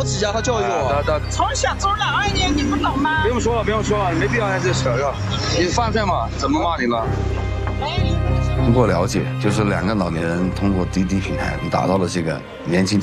起家，他教育我。 从小做了2年，你不懂吗？ 不用说了，不用说了，没必要在这扯了。你犯罪嘛？怎么骂你了？ 通过了解，就是2个老年人通过滴滴平台打到了这个年轻。